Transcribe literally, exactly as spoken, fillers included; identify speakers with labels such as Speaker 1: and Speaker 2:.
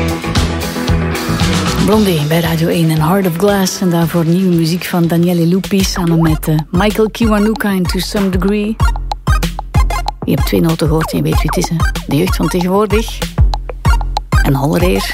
Speaker 1: Blondie bij Radio één en Heart of Glass. En daarvoor nieuwe muziek van Daniele Lupi samen met uh, Michael Kiwanuka in To Some Degree. Je hebt twee noten gehoord en je weet wie het is, hè? De jeugd van tegenwoordig. En Hollereer.